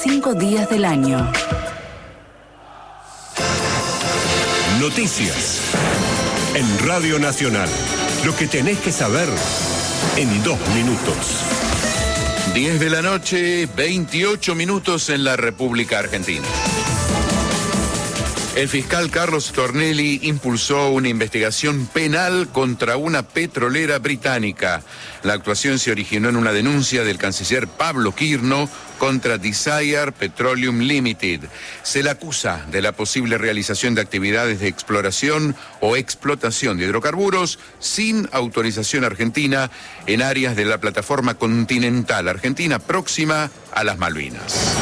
5 días del año. Noticias en Radio Nacional. Lo que tenés que saber en 2 minutos. 10 de la noche, 28 minutos en la República Argentina. El fiscal Carlos Tornelli impulsó una investigación penal contra una petrolera británica. La actuación se originó en una denuncia del canciller Pablo Quirno contra Desire Petroleum Limited. Se le acusa de la posible realización de actividades de exploración o explotación de hidrocarburos sin autorización argentina en áreas de la plataforma continental argentina próxima a las Malvinas.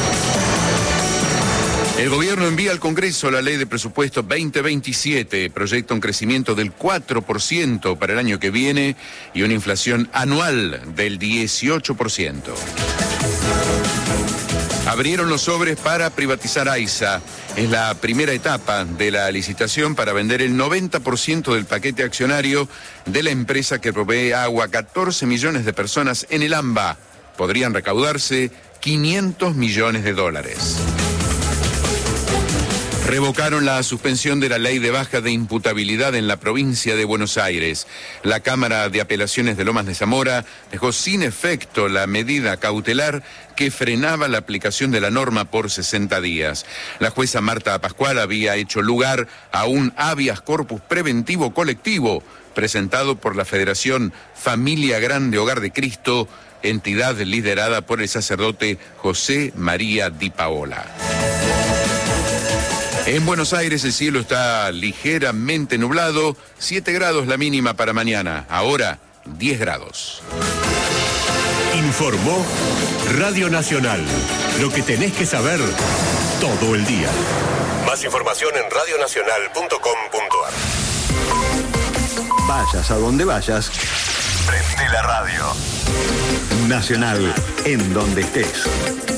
El gobierno envía al Congreso la ley de presupuesto 2027, proyecta un crecimiento del 4% para el año que viene y una inflación anual del 18%. Abrieron los sobres para privatizar AISA. Es la primera etapa de la licitación para vender el 90% del paquete accionario de la empresa que provee agua a 14 millones de personas en el AMBA. Podrían recaudarse $500 millones. Revocaron la suspensión de la ley de baja de imputabilidad en la provincia de Buenos Aires. La Cámara de Apelaciones de Lomas de Zamora dejó sin efecto la medida cautelar que frenaba la aplicación de la norma por 60 días. La jueza Marta Pascual había hecho lugar a un habeas corpus preventivo colectivo presentado por la Federación Familia Grande Hogar de Cristo, entidad liderada por el sacerdote José María Di Paola. En Buenos Aires el cielo está ligeramente nublado, 7 grados la mínima para mañana, ahora 10 grados. Informó Radio Nacional. Lo que tenés que saber todo el día. Más información en radionacional.com.ar. Vayas a donde vayas, prende la radio. Nacional, en donde estés.